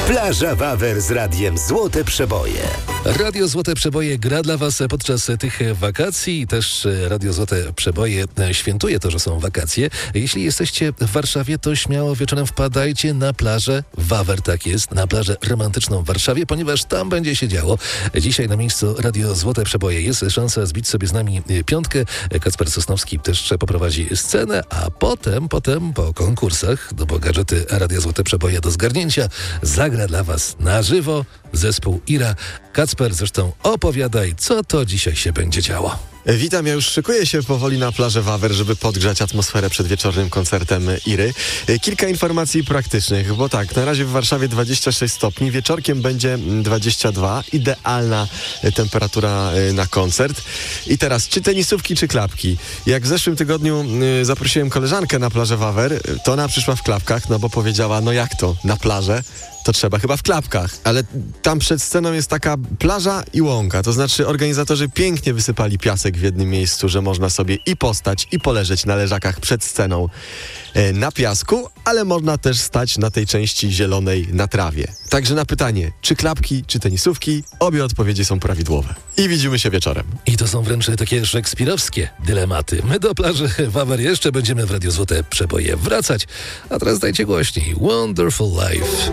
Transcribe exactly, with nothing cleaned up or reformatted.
Plaża Wawer z Radiem Złote Przeboje. Radio Złote Przeboje gra dla Was podczas tych wakacji. Też Radio Złote Przeboje świętuje to, że są wakacje. Jeśli jesteście w Warszawie, to śmiało wieczorem wpadajcie na plażę Wawer, tak jest, na plażę romantyczną w Warszawie, ponieważ tam będzie się działo. Dzisiaj na miejscu Radio Złote Przeboje jest szansa zbić sobie z nami piątkę. Kacper Sosnowski też poprowadzi scenę, a potem, potem po konkursach, no bo gadżety Radio Złote Przeboje do zgarnięcia, zagra dla Was na żywo zespół Ira. Kacper, zresztą opowiadaj, co to dzisiaj się będzie działo. Witam, ja już szykuję się powoli na plażę Wawer, żeby podgrzać atmosferę przed wieczornym koncertem Iry. Kilka informacji praktycznych, bo tak, na razie w Warszawie dwadzieścia sześć stopni, wieczorkiem będzie dwadzieścia dwa, idealna temperatura na koncert. I teraz, czy tenisówki, czy klapki? Jak w zeszłym tygodniu zaprosiłem koleżankę na plażę Wawer, to ona przyszła w klapkach, no bo powiedziała, no jak to, na plażę? To trzeba chyba w klapkach, ale tam przed sceną jest taka plaża i łąka, to znaczy organizatorzy pięknie wysypali piasek w jednym miejscu, że można sobie i postać, i poleżeć na leżakach przed sceną e, na piasku, ale można też stać na tej części zielonej na trawie. Także na pytanie, czy klapki, czy tenisówki, obie odpowiedzi są prawidłowe. I widzimy się wieczorem. I to są wręcz takie szekspirowskie dylematy. My do plaży Wawer jeszcze będziemy w Radio Złote Przeboje wracać, a teraz dajcie głośniej. Wonderful Life.